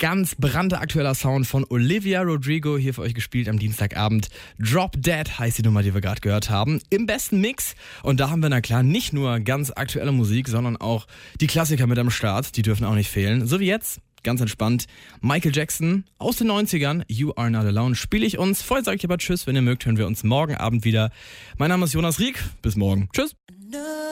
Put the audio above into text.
ganz brandaktueller Sound von Olivia Rodrigo, hier für euch gespielt am Dienstagabend. Drop Dead heißt die Nummer, die wir gerade gehört haben, im besten Mix. Und da haben wir, na klar, nicht nur ganz aktuelle Musik, sondern auch die Klassiker mit am Start, die dürfen auch nicht fehlen. So wie jetzt, ganz entspannt, Michael Jackson aus den 90ern, You Are Not Alone, spiele ich uns. Vorher sage ich aber Tschüss, wenn ihr mögt, hören wir uns morgen Abend wieder. Mein Name ist Jonas Rieck, bis morgen. Tschüss.